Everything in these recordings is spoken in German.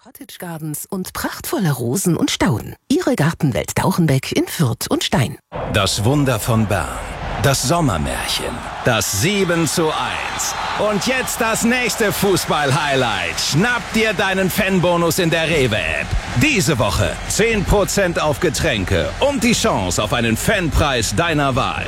Cottage Gardens und prachtvolle Rosen und Stauden. Ihre Gartenwelt Dauchenbeck in Fürth und Stein. Das Wunder von Bern. Das Sommermärchen. Das 7:1. Und jetzt das nächste Fußball-Highlight. Schnapp dir deinen Fanbonus in der Rewe-App. Diese Woche 10% auf Getränke und die Chance auf einen Fanpreis deiner Wahl.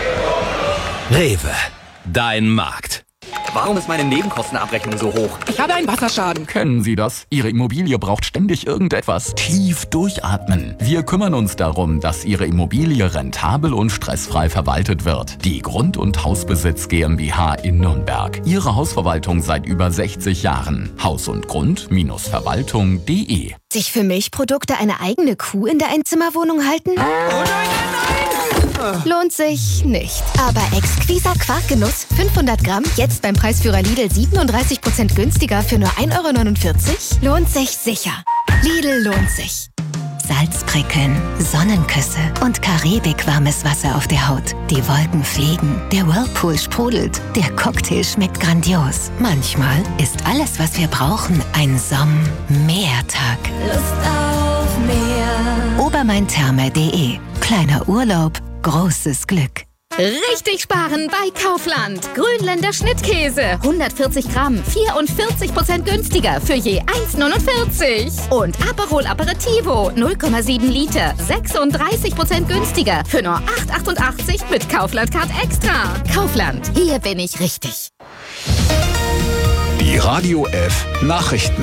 Rewe. Dein Markt. Warum ist meine Nebenkostenabrechnung so hoch? Ich habe einen Wasserschaden. Kennen Sie das? Ihre Immobilie braucht ständig irgendetwas. Tief durchatmen. Wir kümmern uns darum, dass Ihre Immobilie rentabel und stressfrei verwaltet wird. Die Grund- und Hausbesitz GmbH in Nürnberg. Ihre Hausverwaltung seit über 60 Jahren. Haus und Grund-Verwaltung.de. Sich für Milchprodukte eine eigene Kuh in der Einzimmerwohnung halten? Oh nein, nein, nein! Lohnt sich nicht. Aber exquiser Quarkgenuss, 500 Gramm, jetzt beim Preisführer Lidl 37% günstiger für nur 1,49 €? Lohnt sich sicher. Lidl lohnt sich. Salzprickeln, Sonnenküsse und Karibik-warmes Wasser auf der Haut. Die Wolken fliegen, der Whirlpool sprudelt, der Cocktail schmeckt grandios. Manchmal ist alles, was wir brauchen, ein Meertag. Lust auf Meer. Obermaintherme.de. Kleiner Urlaub, großes Glück. Richtig sparen bei Kaufland. Grünländer Schnittkäse. 140 Gramm, 44% günstiger für je 1,49. Und Aperol Aperitivo, 0,7 Liter, 36% günstiger für nur 8,88 mit Kaufland-Card Extra. Kaufland, hier bin ich richtig. Die Radio F Nachrichten.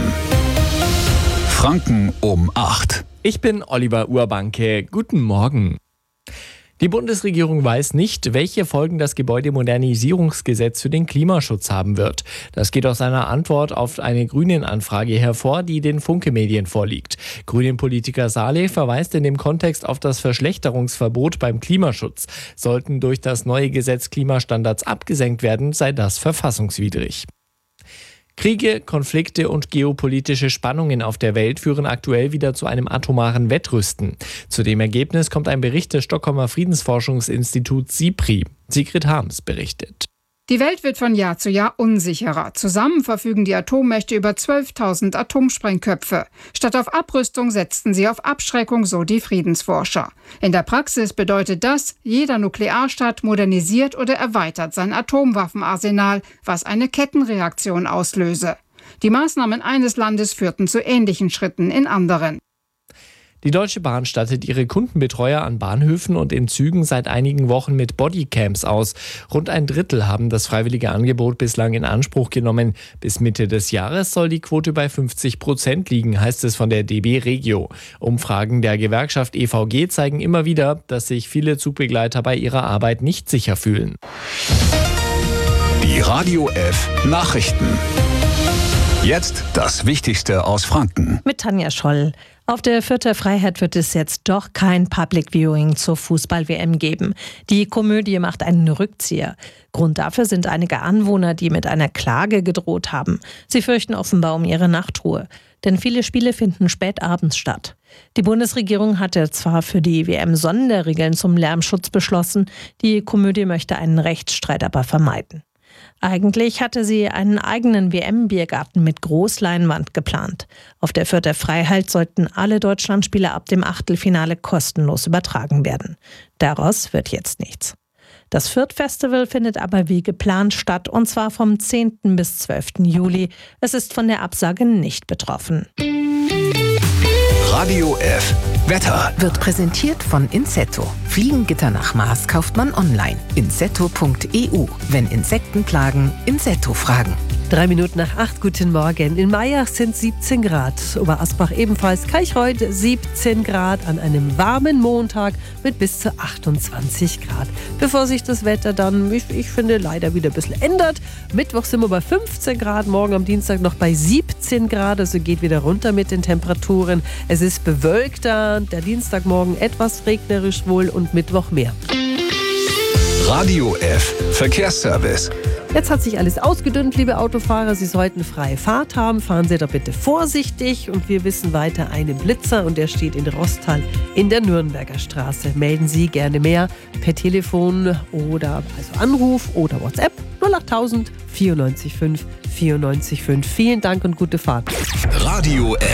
Franken um 8. Ich bin Oliver Urbanke. Guten Morgen. Die Bundesregierung weiß nicht, welche Folgen das Gebäudemodernisierungsgesetz für den Klimaschutz haben wird. Das geht aus einer Antwort auf eine Grünen-Anfrage hervor, die den Funke-Medien vorliegt. Grünen-Politiker Saleh verweist in dem Kontext auf das Verschlechterungsverbot beim Klimaschutz. Sollten durch das neue Gesetz Klimastandards abgesenkt werden, sei das verfassungswidrig. Kriege, Konflikte und geopolitische Spannungen auf der Welt führen aktuell wieder zu einem atomaren Wettrüsten. Zu dem Ergebnis kommt ein Bericht des Stockholmer Friedensforschungsinstituts SIPRI. Sigrid Harms berichtet. Die Welt wird von Jahr zu Jahr unsicherer. Zusammen verfügen die Atommächte über 12.000 Atomsprengköpfe. Statt auf Abrüstung setzten sie auf Abschreckung, so die Friedensforscher. In der Praxis bedeutet das, jeder Nuklearstaat modernisiert oder erweitert sein Atomwaffenarsenal, was eine Kettenreaktion auslöse. Die Maßnahmen eines Landes führten zu ähnlichen Schritten in anderen. Die Deutsche Bahn stattet ihre Kundenbetreuer an Bahnhöfen und in Zügen seit einigen Wochen mit Bodycams aus. Rund ein Drittel haben das freiwillige Angebot bislang in Anspruch genommen. Bis Mitte des Jahres soll die Quote bei 50% liegen, heißt es von der DB Regio. Umfragen der Gewerkschaft EVG zeigen immer wieder, dass sich viele Zugbegleiter bei ihrer Arbeit nicht sicher fühlen. Die Radio F Nachrichten. Jetzt das Wichtigste aus Franken. Mit Tanja Scholl. Auf der Fürther Freiheit wird es jetzt doch kein Public Viewing zur Fußball-WM geben. Die Komödie macht einen Rückzieher. Grund dafür sind einige Anwohner, die mit einer Klage gedroht haben. Sie fürchten offenbar um ihre Nachtruhe. Denn viele Spiele finden spät abends statt. Die Bundesregierung hatte zwar für die WM Sonderregeln zum Lärmschutz beschlossen, die Komödie möchte einen Rechtsstreit aber vermeiden. Eigentlich hatte sie einen eigenen WM-Biergarten mit Großleinwand geplant. Auf der Fürther Freiheit sollten alle Deutschlandspiele ab dem Achtelfinale kostenlos übertragen werden. Daraus wird jetzt nichts. Das Fürth-Festival findet aber wie geplant statt, und zwar vom 10. bis 12. Juli. Es ist von der Absage nicht betroffen. Radio F Wetter Wird präsentiert von Insetto. Fliegengitter nach Maß kauft man online. Insetto.eu. Wenn Insekten plagen, Insetto fragen. 3 Minuten nach 8, guten Morgen. In Meyach sind 17 Grad. Oberasbach ebenfalls. Keichreuth 17 Grad an einem warmen Montag mit bis zu 28 Grad. Bevor sich das Wetter dann, ich finde, leider wieder ein bisschen ändert. Mittwoch sind wir bei 15 Grad, morgen am Dienstag noch bei 17 Grad. Also geht wieder runter mit den Temperaturen. Es ist bewölkter, der Dienstagmorgen etwas regnerisch wohl und Mittwoch mehr. Radio F Verkehrsservice. Jetzt hat sich alles ausgedünnt, liebe Autofahrer. Sie sollten freie Fahrt haben. Fahren Sie doch bitte vorsichtig. Und wir wissen weiter einen Blitzer und der steht in Rostal in der Nürnberger Straße. Melden Sie gerne mehr per Telefon oder also Anruf oder WhatsApp 08000 94 5 94 5. Vielen Dank und gute Fahrt. Radio F